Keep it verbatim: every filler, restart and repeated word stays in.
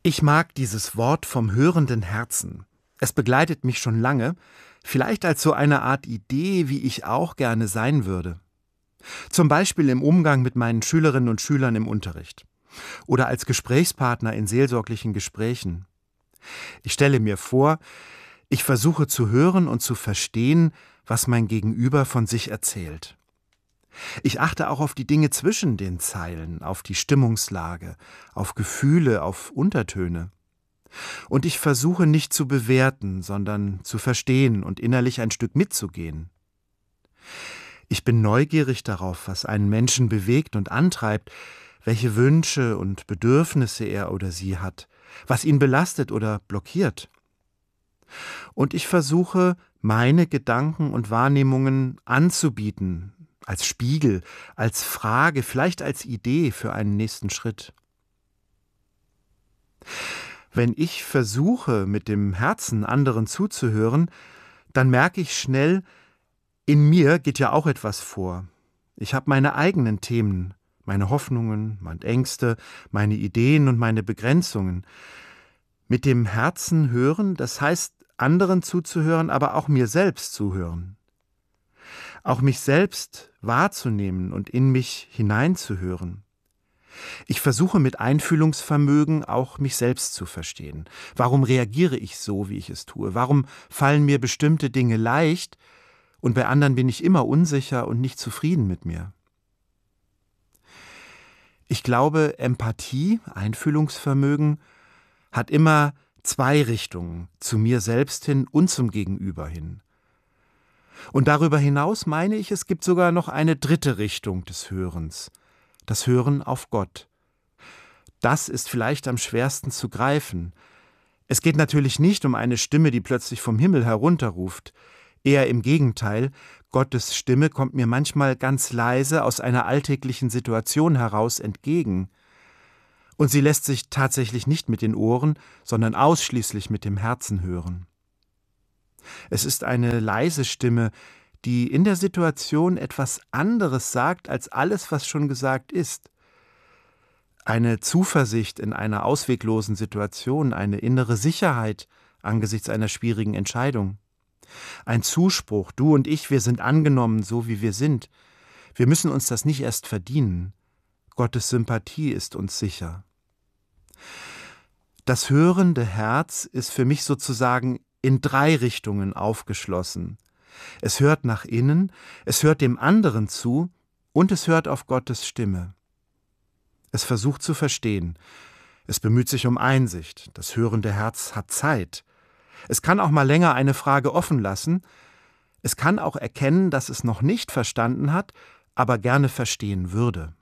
Ich mag dieses Wort vom hörenden Herzen. Es begleitet mich schon lange, vielleicht als so eine Art Idee, wie ich auch gerne sein würde. Zum Beispiel im Umgang mit meinen Schülerinnen und Schülern im Unterricht oder als Gesprächspartner in seelsorglichen Gesprächen. Ich stelle mir vor, ich versuche zu hören und zu verstehen, was mein Gegenüber von sich erzählt. Ich achte auch auf die Dinge zwischen den Zeilen, auf die Stimmungslage, auf Gefühle, auf Untertöne. Und ich versuche nicht zu bewerten, sondern zu verstehen und innerlich ein Stück mitzugehen. Ich bin neugierig darauf, was einen Menschen bewegt und antreibt, welche Wünsche und Bedürfnisse er oder sie hat, was ihn belastet oder blockiert. Und ich versuche, meine Gedanken und Wahrnehmungen anzubieten, als Spiegel, als Frage, vielleicht als Idee für einen nächsten Schritt. Wenn ich versuche, mit dem Herzen anderen zuzuhören, dann merke ich schnell, in mir geht ja auch etwas vor. Ich habe meine eigenen Themen, meine Hoffnungen, meine Ängste, meine Ideen und meine Begrenzungen. Mit dem Herzen hören, das heißt, anderen zuzuhören, aber auch mir selbst zuhören. Auch mich selbst wahrzunehmen und in mich hineinzuhören. Ich versuche mit Einfühlungsvermögen auch mich selbst zu verstehen. Warum reagiere ich so, wie ich es tue? Warum fallen mir bestimmte Dinge leicht und bei anderen bin ich immer unsicher und nicht zufrieden mit mir? Ich glaube, Empathie, Einfühlungsvermögen, hat immer zwei Richtungen, zu mir selbst hin und zum Gegenüber hin. Und darüber hinaus meine ich, es gibt sogar noch eine dritte Richtung des Hörens, das Hören auf Gott. Das ist vielleicht am schwersten zu greifen. Es geht natürlich nicht um eine Stimme, die plötzlich vom Himmel herunterruft. Eher im Gegenteil, Gottes Stimme kommt mir manchmal ganz leise aus einer alltäglichen Situation heraus entgegen. Und sie lässt sich tatsächlich nicht mit den Ohren, sondern ausschließlich mit dem Herzen hören. Es ist eine leise Stimme, die in der Situation etwas anderes sagt als alles, was schon gesagt ist. Eine Zuversicht in einer ausweglosen Situation, eine innere Sicherheit angesichts einer schwierigen Entscheidung. Ein Zuspruch, du und ich, wir sind angenommen, so wie wir sind. Wir müssen uns das nicht erst verdienen. Gottes Sympathie ist uns sicher. Das hörende Herz ist für mich sozusagen in drei Richtungen aufgeschlossen. Es hört nach innen, es hört dem anderen zu und es hört auf Gottes Stimme. Es versucht zu verstehen. Es bemüht sich um Einsicht. Das hörende Herz hat Zeit. Es kann auch mal länger eine Frage offen lassen. Es kann auch erkennen, dass es noch nicht verstanden hat, aber gerne verstehen würde.